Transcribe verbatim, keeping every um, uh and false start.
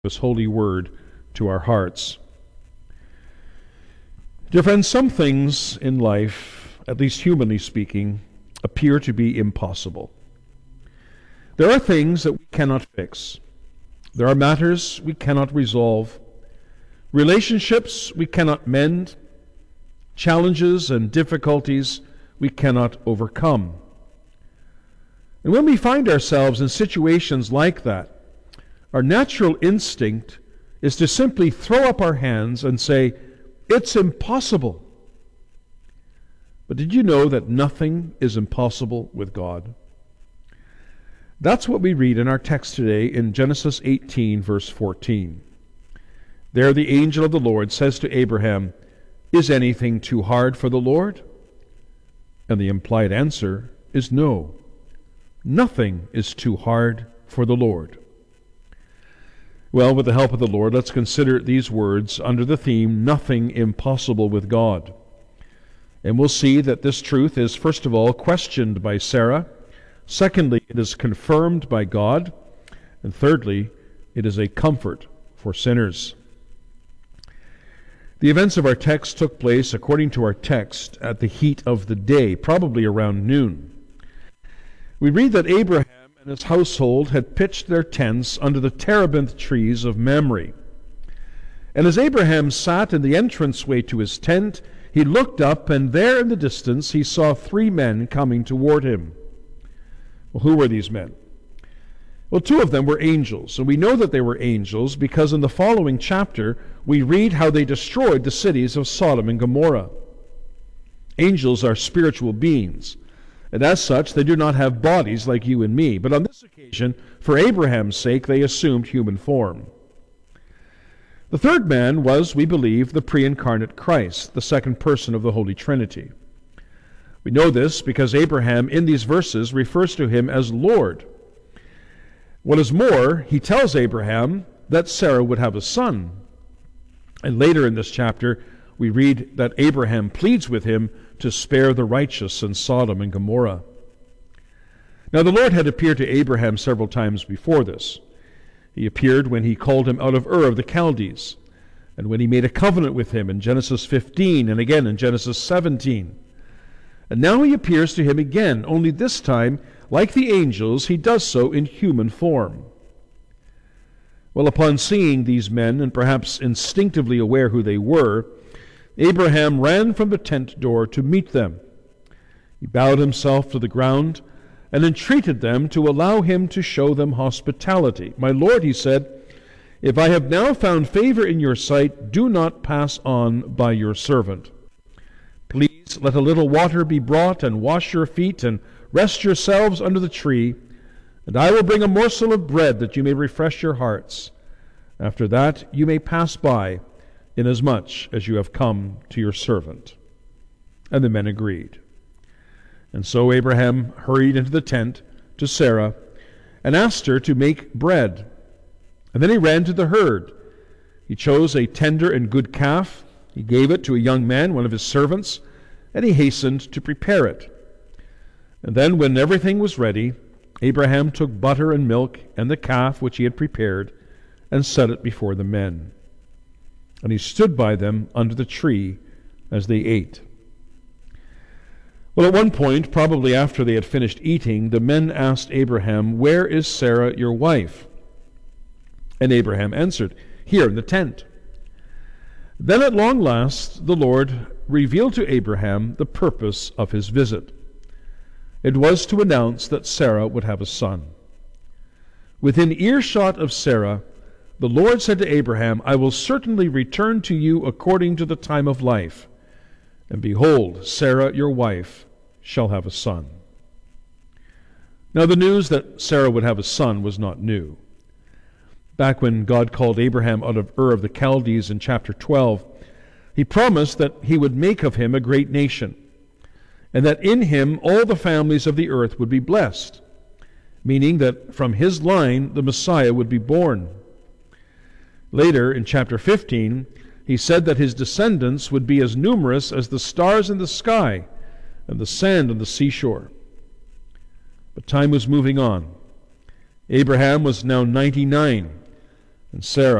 His holy word to our hearts. Dear friends, some things in life, at least humanly speaking, appear to be impossible. There are things that we cannot fix. There are matters we cannot resolve. Relationships we cannot mend. Challenges and difficulties we cannot overcome. And when we find ourselves in situations like that, our natural instinct is to simply throw up our hands and say, "It's impossible." But did you know that nothing is impossible with God? That's what we read in our text today in Genesis eighteen, verse fourteen. There the angel of the Lord says to Abraham, "Is anything too hard for the Lord?" And the implied answer is no. Nothing is too hard for the Lord. Well, with the help of the Lord, let's consider these words under the theme, Nothing Impossible with God. And we'll see that this truth is, first of all, questioned by Sarah. Secondly, it is confirmed by God. And thirdly, it is a comfort for sinners. The events of our text took place, according to our text, at the heat of the day, probably around noon. We read that Abraham and his household had pitched their tents under the terebinth trees of Mamre. And as Abraham sat in the entranceway to his tent, he looked up, and there in the distance he saw three men coming toward him. Well, who were these men? Well, two of them were angels, and we know that they were angels because in the following chapter we read how they destroyed the cities of Sodom and Gomorrah. Angels are spiritual beings. And as such, they do not have bodies like you and me. But on this occasion, for Abraham's sake, they assumed human form. The third man was, we believe, the pre-incarnate Christ, the second person of the Holy Trinity. We know this because Abraham, in these verses, refers to him as Lord. What is more, he tells Abraham that Sarah would have a son. And later in this chapter, we read that Abraham pleads with him to spare the righteous in Sodom and Gomorrah. Now the Lord had appeared to Abraham several times before this. He appeared when he called him out of Ur of the Chaldees, and when he made a covenant with him in Genesis fifteen, and again in Genesis seventeen. And now he appears to him again, only this time, like the angels, he does so in human form. Well, upon seeing these men, and perhaps instinctively aware who they were, Abraham ran from the tent door to meet them. He bowed himself to the ground and entreated them to allow him to show them hospitality. "My Lord," he said, "if I have now found favor in your sight, do not pass on by your servant. Please let a little water be brought, and wash your feet, and rest yourselves under the tree, and I will bring a morsel of bread that you may refresh your hearts. After that you may pass by, inasmuch as you have come to your servant." And the men agreed. And so Abraham hurried into the tent to Sarah and asked her to make bread. And then he ran to the herd. He chose a tender and good calf. He gave it to a young man, one of his servants, and he hastened to prepare it. And then when everything was ready, Abraham took butter and milk and the calf which he had prepared and set it before the men. And he stood by them under the tree as they ate. Well, at one point, probably after they had finished eating, the men asked Abraham, "Where is Sarah, your wife?" And Abraham answered, "Here in the tent." Then at long last the Lord revealed to Abraham the purpose of his visit. It was to announce that Sarah would have a son. Within earshot of Sarah, the Lord said to Abraham, "I will certainly return to you according to the time of life. And behold, Sarah your wife shall have a son." Now the news that Sarah would have a son was not new. Back when God called Abraham out of Ur of the Chaldees in chapter twelve, he promised that he would make of him a great nation, and that in him all the families of the earth would be blessed, meaning that from his line the Messiah would be born. Later, in chapter fifteen, he said that his descendants would be as numerous as the stars in the sky and the sand on the seashore. But time was moving on. Abraham was now ninety-nine, And Sarah